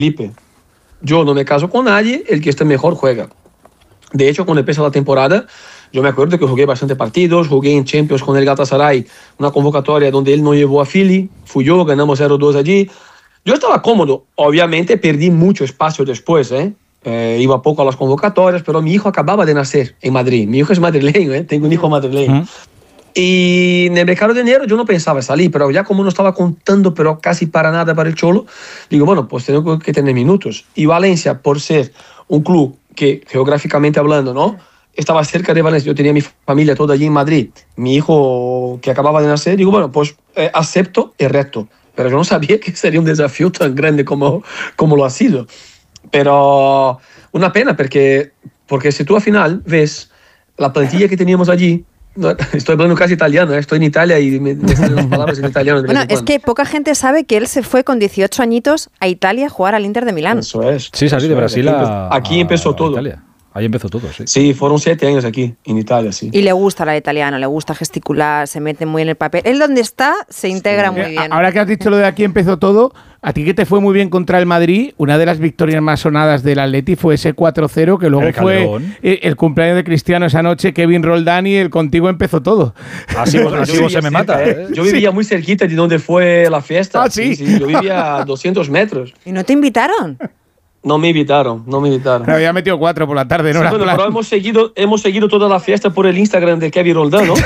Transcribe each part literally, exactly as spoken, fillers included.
Felipe, yo no me caso con nadie, el que esté mejor juega. De hecho, cuando empezó la temporada, yo me acuerdo que jugué bastante partidos, jugué en Champions con el Galatasaray, una convocatoria donde él no llevó a Philly, fui yo, ganamos cero dos allí. Yo estaba cómodo, obviamente perdí mucho espacio después, ¿eh? Eh, iba poco a las convocatorias, pero mi hijo acababa de nacer en Madrid. Mi hijo es madrileño, ¿eh? Tengo un hijo madrileño. Uh-huh. Y en el mercado de enero yo no pensaba salir, pero ya como no estaba contando, pero casi para nada para el Cholo, digo, bueno, pues tengo que tener minutos. Y Valencia, por ser un club que geográficamente hablando, ¿no?, estaba cerca de Valencia, yo tenía mi familia toda allí en Madrid, mi hijo que acababa de nacer, digo, bueno, pues eh, acepto el reto. Pero yo no sabía que sería un desafío tan grande como, como lo ha sido. Pero una pena, porque, porque si tú al final ves la plantilla que teníamos allí, no, estoy hablando casi italiano, ¿eh? Estoy en Italia y me, me salen las palabras en italiano. Bueno, es que poca gente sabe que él se fue con dieciocho añitos a Italia a jugar al Inter de Milán. Eso es. Sí, salí de Brasil aquí, a, aquí empezó a todo. Italia. Ahí empezó todo, sí. Sí, fueron siete años aquí, en Italia, sí. Y le gusta la italiano, le gusta gesticular, se mete muy en el papel. Él donde está se integra sí. muy bien. Ahora que has dicho lo de aquí empezó todo, a ti que te fue muy bien contra el Madrid, una de las victorias más sonadas del Atleti fue ese cuatro cero, que luego el fue el, el cumpleaños de Cristiano esa noche, Kevin Roldán, y el contigo empezó todo. Así, así vos se me mata. ¿eh? Yo vivía sí. muy cerquita de donde fue la fiesta. Ah, sí. sí, sí yo vivía a doscientos metros. ¿Y no te invitaron? No me invitaron, no me invitaron. Me había metido cuatro por la tarde, ¿no? Sí, bueno, pero hemos seguido, hemos seguido toda la fiesta por el Instagram de Kevin Roldán, ¿no?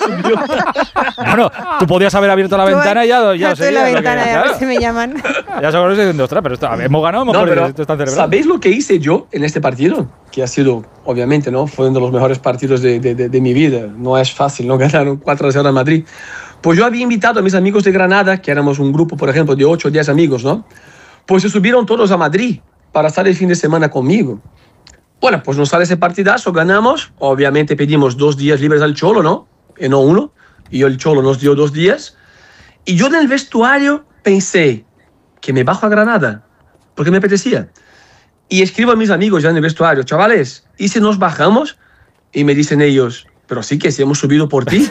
Bueno, tú podías haber abierto la ventana y ya, ya sé. la ventana y a ver si me llaman. Ya se conoce diciendo, ostras, pero está, hemos ganado, hemos no, perdido, pero esto está celebrando. ¿Sabéis lo que hice yo en este partido? Que ha sido, obviamente, ¿no? Fue uno de los mejores partidos de, de, de, de mi vida. No es fácil, ¿no? Ganaron cuatro a cero en Madrid. Pues yo había invitado a mis amigos de Granada, que éramos un grupo, por ejemplo, de ocho o diez amigos, ¿no? Pues se subieron todos a Madrid para estar el fin de semana conmigo. Bueno, pues nos sale ese partidazo, ganamos. Obviamente pedimos dos días libres al Cholo, ¿no? Y no uno. Y el Cholo nos dio dos días. Y yo en el vestuario pensé que me bajo a Granada, porque me apetecía. Y escribo a mis amigos ya en el vestuario, chavales, ¿y si nos bajamos? Y me dicen ellos, pero sí que si hemos subido por ti.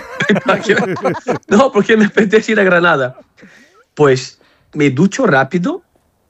No, porque me apetece ir a Granada. Pues me ducho rápido,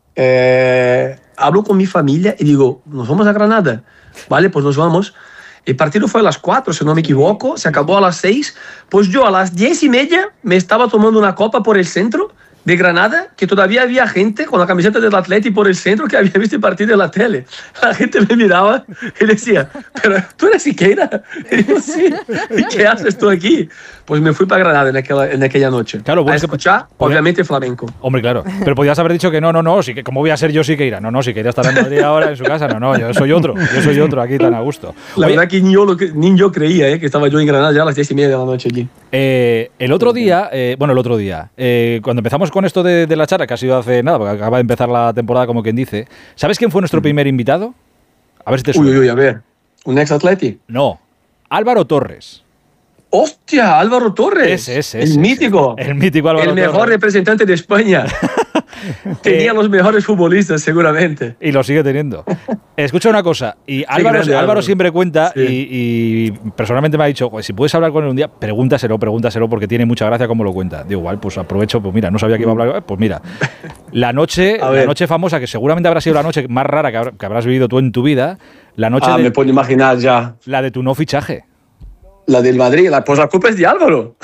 eh, hablo con mi familia y digo, ¿nos vamos a Granada? Vale, pues nos vamos. El partido fue a las cuatro, si no me equivoco, se acabó a las seis. Pues yo a las diez y media me estaba tomando una copa por el centro de Granada, que todavía había gente con la camiseta del Atleti por el centro que había visto el partido en la tele. La gente me miraba y decía, pero tú eres Siqueira. Y yo, sí, ¿y qué haces tú aquí? Pues me fui para Granada en aquella, en aquella noche. Claro, bueno, a escuchar, podía, obviamente, flamenco. Hombre, claro. Pero podías haber dicho que no, no, no, sí que, ¿cómo voy a ser yo Siqueira? No, no, Siqueira estará en Madrid ahora en su casa. No, no, yo soy otro. Yo soy otro aquí tan a gusto. La Oye, verdad que ni yo, lo que, ni yo creía eh, que estaba yo en Granada ya a las diez y media de la noche allí. Eh, el otro día, eh, bueno, el otro día, eh, cuando empezamos con esto de, de la charla, que ha sido hace nada, porque acaba de empezar la temporada, como quien dice, ¿sabes quién fue nuestro primer invitado? A ver si te suena. Uy, uy, a ver. ¿Un ex-Atleti? No. Álvaro Torres. ¡Hostia! Álvaro Torres. Ese, ese, el ese, mítico. Ese. El mítico Álvaro El mejor Torres. representante de España. Tenía eh, los mejores futbolistas, seguramente. Y lo sigue teniendo. Escucha una cosa. Y Álvaro, grande, Álvaro, Álvaro siempre cuenta, sí. y, y personalmente me ha dicho, pues, si puedes hablar con él un día, pregúntaselo, pregúntaselo, porque tiene mucha gracia como lo cuenta. Digo, igual, pues aprovecho, pues mira, no sabía que iba a hablar. Pues mira, la noche, la noche famosa, que seguramente habrá sido la noche más rara que, habrá, que habrás vivido tú en tu vida, la noche ah, de, me puedo imaginar ya. La de tu no fichaje. La del Madrid, la, pues la culpa es de Álvaro.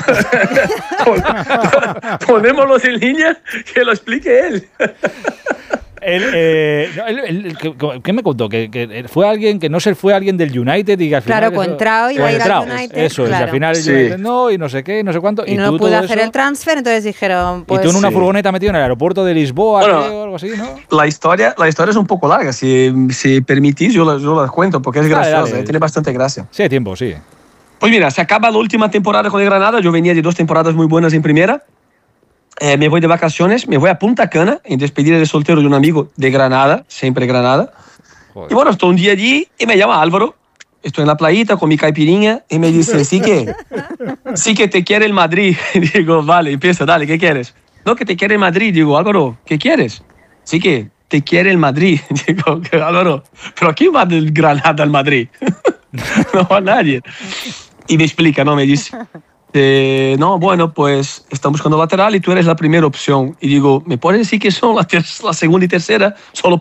Ponémoslos en línea, que lo explique él. El, eh, no, el, el, el, ¿Qué me contó? Que, que fue alguien que no se fue alguien del United y que al final. Claro, Contrao iba a ir al United. Eso, claro. y al final sí. United no, y no sé qué, no sé cuánto. Y, y no tú pudo hacer eso, el transfer, entonces dijeron. Pues, y tú en una sí. furgoneta metido en el aeropuerto de Lisboa, bueno, creo, o algo así, ¿no? La historia, la historia es un poco larga. Si, si permitís, yo la, yo la cuento porque es graciosa, dale, dale. Tiene bastante gracia. Sí, hay tiempo, sí. Pues mira, se acaba la última temporada con el Granada. Yo venía de dos temporadas muy buenas en primera. Eh, me voy de vacaciones, me voy a Punta Cana en despedida de soltero de un amigo de Granada, siempre Granada. Joder. Y bueno, estoy un día allí y me llama Álvaro. Estoy en la playita con mi caipirinha y me dice, sí que, sí que te quiere el Madrid. Y digo, vale, empieza, dale, ¿qué quieres? No, que te quiere el Madrid. Digo, Álvaro, ¿qué quieres? Sí que te quiere el Madrid. Digo, Álvaro, ¿pero a quién va del Granada al Madrid? No va a nadie. Y me explica, ¿no? Me dice, eh, no, bueno, pues están buscando lateral y tú eres la primera opción. Y digo, ¿me puedes decir que son la, la segunda y tercera? Solo